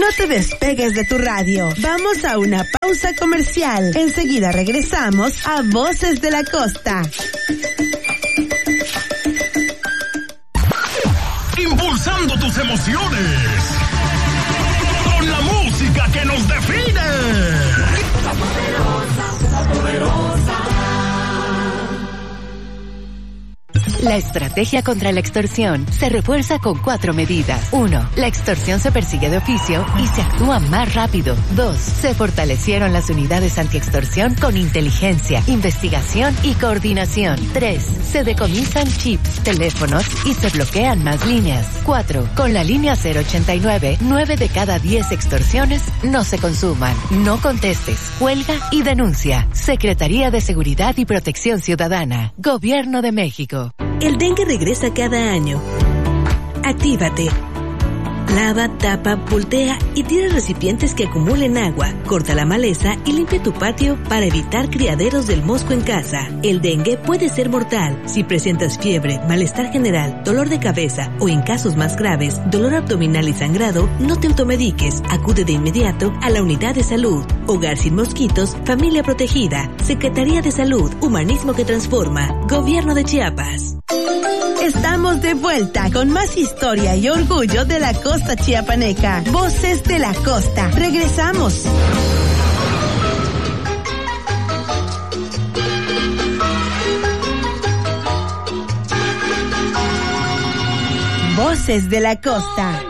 te despegues de tu radio. Vamos a una pausa comercial. Enseguida regresamos a Voces de la Costa. Impulsando tus emociones con la música que nos define. La poderosa, la poderosa. La estrategia contra la extorsión se refuerza con 4 medidas. 1. La extorsión se persigue de oficio y se actúa más rápido. 2. Se fortalecieron las unidades antiextorsión con inteligencia, investigación y coordinación. 3. Se decomisan chips, teléfonos y se bloquean más líneas. 4. Con la línea 089, 9 de cada 10 extorsiones no se consuman. No contestes, cuelga y denuncia. Secretaría de Seguridad y Protección Ciudadana. Gobierno de México. El dengue regresa cada año. Actívate. Lava, tapa, voltea y tira recipientes que acumulen agua. Corta la maleza y limpia tu patio para evitar criaderos del mosco en casa. El dengue puede ser mortal. Si presentas fiebre, malestar general, dolor de cabeza o en casos más graves, dolor abdominal y sangrado, no te automediques. Acude de inmediato a la unidad de salud. Hogar sin mosquitos, familia protegida. Secretaría de Salud, humanismo que transforma. Gobierno de Chiapas. Estamos de vuelta con más historia y orgullo de la costa chiapaneca. Voces de la Costa. Regresamos. Voces de la Costa.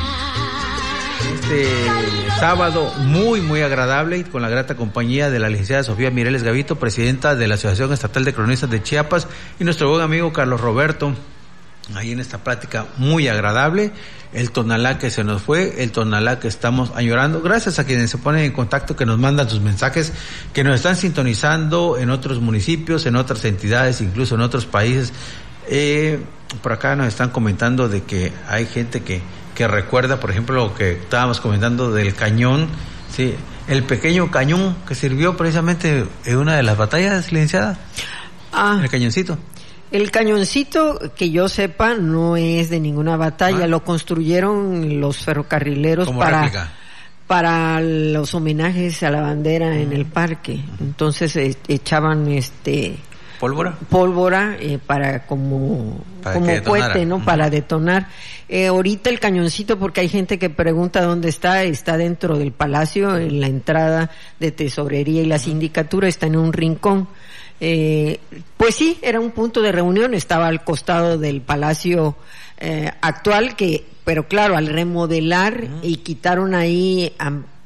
Este sábado muy agradable y con la grata compañía de la licenciada Sofía Mireles Gavito, presidenta de la Asociación Estatal de Cronistas de Chiapas, y nuestro buen amigo Carlos Roberto, ahí en esta plática muy agradable. El Tonalá que se nos fue, el Tonalá que estamos añorando, gracias a quienes se ponen en contacto, que nos mandan sus mensajes, que nos están sintonizando en otros municipios, en otras entidades, incluso en otros países. Por acá nos están comentando de que hay gente que recuerda, por ejemplo, lo que estábamos comentando del cañón, sí, el pequeño cañón que sirvió precisamente en una de las batallas, licenciada. El cañoncito. El cañoncito, que yo sepa, no es de ninguna batalla. Lo construyeron los ferrocarrileros para los homenajes a la bandera en el parque. Entonces echaban pólvora para como cohete, ¿no? Para detonar. Ahorita el cañoncito, porque hay gente que pregunta dónde está dentro del palacio, en la entrada de tesorería y la sindicatura, está en un rincón. Pues sí, era un punto de reunión, estaba al costado del palacio actual, pero claro, al remodelar y quitaron ahí,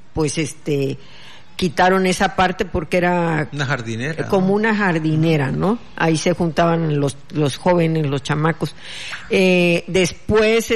quitaron esa parte porque era una jardinera, como una jardinera, ¿no? Ahí se juntaban los jóvenes, los chamacos. Después,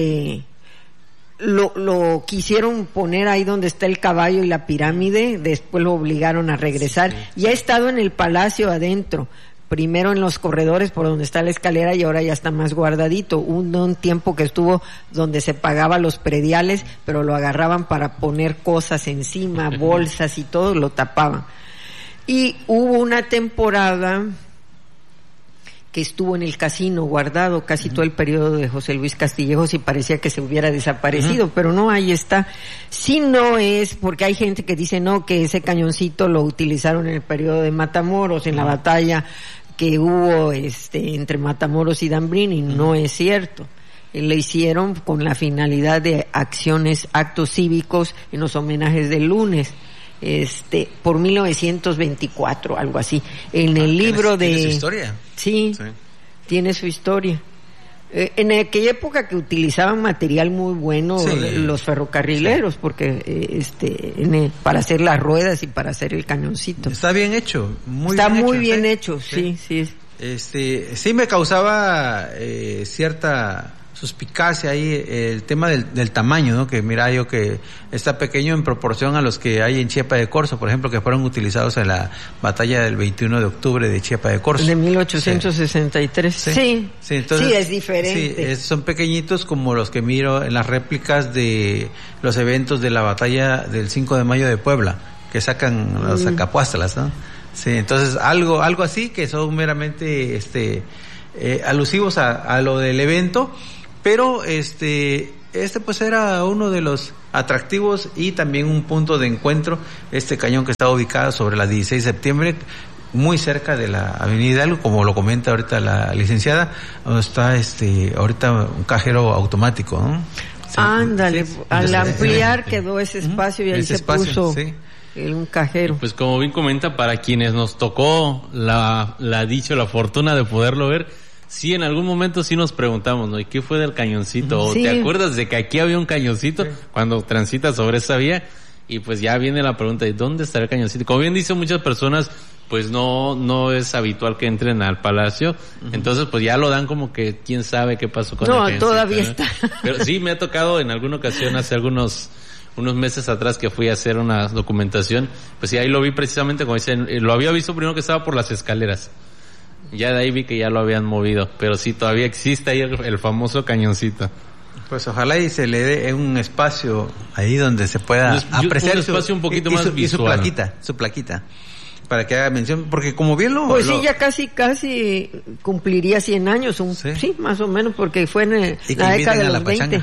lo quisieron poner ahí donde está el caballo y la pirámide, después lo obligaron a regresar. Sí. Ya ha estado en el palacio adentro, primero en los corredores por donde está la escalera, y ahora ya está más guardadito. Un tiempo que estuvo donde se pagaba los prediales, pero lo agarraban para poner cosas encima, bolsas y todo, lo tapaban. Y hubo una temporada que estuvo en el casino guardado casi todo el periodo de José Luis Castillejos y parecía que se hubiera desaparecido, pero no, ahí está. Sí, no es, porque hay gente que dice no, que ese cañoncito lo utilizaron en el periodo de Matamoros, en la batalla que hubo entre Matamoros y Dambrín, y no es cierto. Lo hicieron con la finalidad de actos cívicos en los homenajes del lunes. Por 1924, algo así. En el libro de... ¿Tiene su historia? Sí, tiene su historia. En aquella época que utilizaban material muy bueno, los ferrocarrileros, porque para hacer las ruedas y para hacer el cañoncito. Está bien hecho, está muy bien hecho, sí. Sí me causaba cierta suspicacia ahí el tema del tamaño, ¿no? Que mira yo que está pequeño en proporción a los que hay en Chiapa de Corzo, por ejemplo, que fueron utilizados en la batalla del 21 de octubre de Chiapa de Corzo. De 1863. Sí, entonces, es diferente. Sí, son pequeñitos como los que miro en las réplicas de los eventos de la batalla del 5 de mayo de Puebla, que sacan los sacapuastlas, ¿no? Sí, entonces algo así que son alusivos a lo del evento. Pero pues era uno de los atractivos y también un punto de encuentro, este cañón que está ubicado sobre la 16 de septiembre, muy cerca de la Avenida Hidalgo, como lo comenta ahorita la licenciada, donde está ahorita un cajero automático, ¿no? Sí, ándale, al ampliar quedó ese espacio y ahí se puso un cajero. Y pues como bien comenta, para quienes nos tocó la fortuna de poderlo ver, sí, en algún momento sí nos preguntamos, ¿no? ¿Y qué fue del cañoncito? ¿O te acuerdas de que aquí había un cañoncito cuando transitas sobre esa vía? Y pues ya viene la pregunta de ¿dónde estará el cañoncito? Como bien dicen muchas personas, pues no es habitual que entren al Palacio, entonces pues ya lo dan como que quién sabe qué pasó con el cañoncito. No, todavía está. Pero sí, me ha tocado en alguna ocasión hace unos meses atrás que fui a hacer una documentación, pues sí, ahí lo vi precisamente, como dicen, lo había visto primero que estaba por las escaleras. Ya de ahí vi que ya lo habían movido, pero sí, todavía existe ahí el famoso cañoncito. Pues ojalá y se le dé un espacio ahí donde se pueda apreciar un espacio un poquito más visual. Y su plaquita, para que haga mención, porque como bien lo... Pues sí, ya casi cumpliría 100 años, sí, más o menos, porque fue en la década de los 20.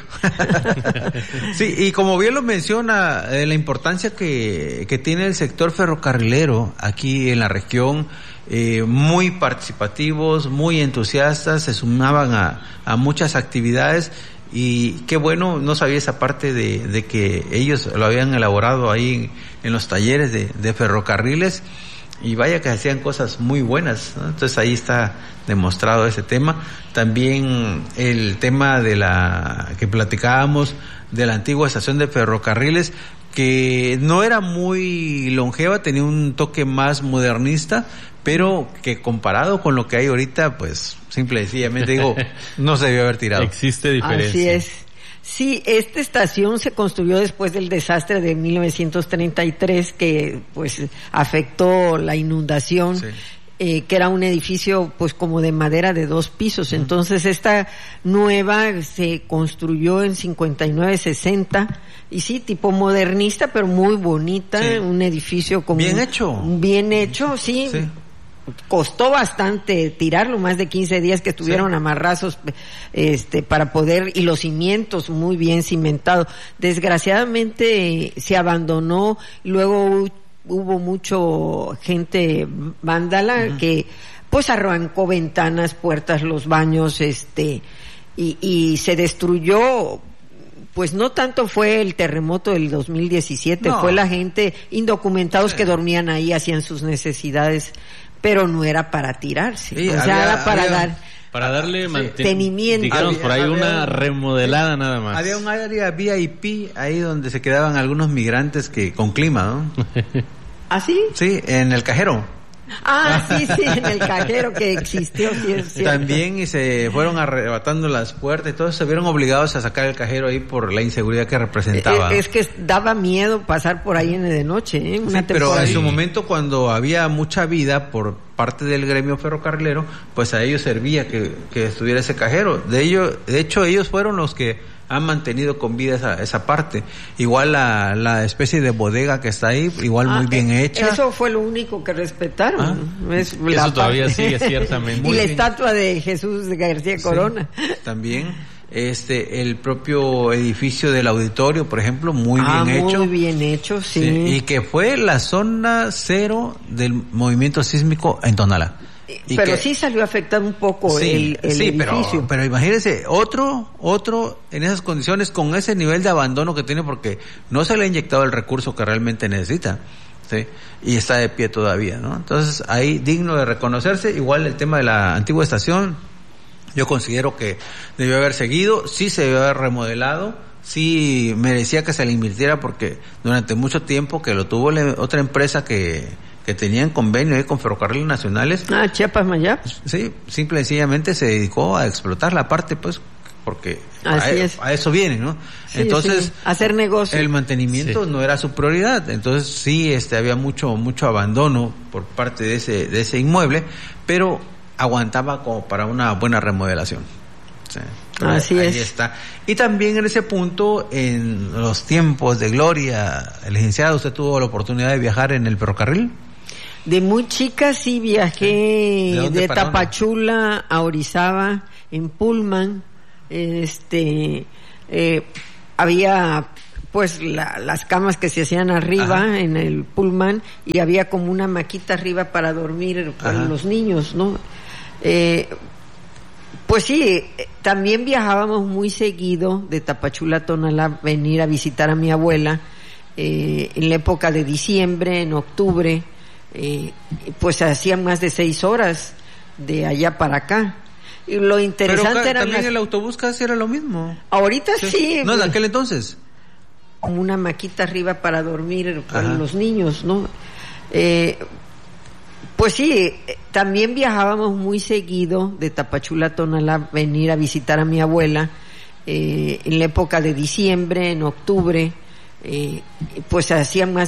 Sí, y como bien lo menciona, la importancia que tiene el sector ferrocarrilero aquí en la región, muy participativos, muy entusiastas, se sumaban a muchas actividades, y qué bueno, no sabía esa parte de que ellos lo habían elaborado ahí en los talleres de ferrocarriles, y vaya que hacían cosas muy buenas, ¿no? Entonces ahí está demostrado ese tema. También el tema que platicábamos de la antigua estación de ferrocarriles, que no era muy longeva, tenía un toque más modernista, pero que comparado con lo que hay ahorita, pues simple y sencillamente digo, no se debió haber tirado. Existe diferencia. Así es. Sí, esta estación se construyó después del desastre de 1933 que pues afectó la inundación, que era un edificio pues como de madera de 2 pisos. Entonces esta nueva se construyó en 59-60 y sí, tipo modernista, pero muy bonita, un edificio como bien hecho, sí. Costó bastante tirarlo, más de 15 días que estuvieron amarrazos para poder, y los cimientos muy bien cimentados. Desgraciadamente se abandonó, luego hubo mucho gente vándala que pues arrancó ventanas, puertas, los baños, y se destruyó. Pues no tanto fue el terremoto del 2017, fue la gente indocumentados que dormían ahí, hacían sus necesidades, pero no era para tirarse, era para darle mantenimiento. Digamos, por ahí una remodelada nada más. Había un área VIP ahí donde se quedaban algunos migrantes con clima, ¿no? ¿Ah, sí? Sí, en el cajero. Sí, en el cajero que existió, sí, es cierto. También, y se fueron arrebatando las puertas y todos se vieron obligados a sacar el cajero ahí por la inseguridad que representaba. Es que daba miedo pasar por ahí de noche, pero en su momento, cuando había mucha vida por parte del gremio ferrocarrilero, pues a ellos servía que estuviera ese cajero. De hecho, ellos fueron los que han mantenido con vida esa parte. Igual la especie de bodega que está ahí, igual muy bien hecha. Eso fue lo único que respetaron. Eso todavía sigue ciertamente. Y la estatua de Jesús de García Corona. También el propio edificio del auditorio, por ejemplo, muy bien hecho. Muy bien hecho, sí. Y que fue la zona cero del movimiento sísmico en Tonalá. Pero sí salió afectado un poco el edificio. Pero imagínese, otro en esas condiciones, con ese nivel de abandono que tiene, porque no se le ha inyectado el recurso que realmente necesita, ¿sí? Y está de pie todavía, ¿no? Entonces, ahí digno de reconocerse. Igual el tema de la antigua estación, yo considero que debió haber seguido, sí se debió haber remodelado, sí merecía que se le invirtiera, porque durante mucho tiempo que lo tuvo otra empresa que tenían convenio ahí con Ferrocarriles Nacionales. Chiapas Mayap. Sí, simple y sencillamente se dedicó a explotar la parte, pues, porque a eso viene, ¿no? Sí, entonces, hacer negocio. El mantenimiento no era su prioridad, entonces sí, había mucho abandono por parte de ese inmueble, pero aguantaba como para una buena remodelación. Sí. Así ahí es. Está. Y también en ese punto, en los tiempos de gloria, licenciado, ¿usted tuvo la oportunidad de viajar en el ferrocarril? De muy chica sí viajé de Tapachula a Orizaba en Pullman, había pues las camas que se hacían arriba en el pullman y había como una maquita arriba para dormir para los niños, ¿no? Pues sí, también viajábamos muy seguido de Tapachula a Tonalá, venir a visitar a mi abuela en la época de diciembre, en octubre, pues hacían más de 6 horas de allá para acá. Y lo interesante era también el autobús casi era lo mismo. Ahorita sí. No, de aquel entonces. Como una maquita arriba para dormir para los niños, ¿no? Pues sí, también viajábamos muy seguido de Tapachula a Tonalá, venir a visitar a mi abuela en la época de diciembre, en octubre, pues hacían más